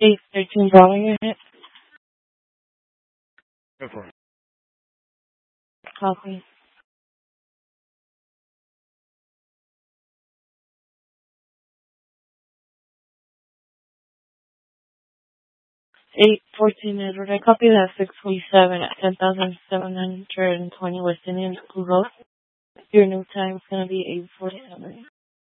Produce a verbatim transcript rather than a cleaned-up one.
eight thirteen Bravo unit. Go for it. Copy. eight fourteen Edward. I copy that six forty-seven at ten thousand seven hundred twenty West Indian School Road. Your new time is going to be eight forty-seven.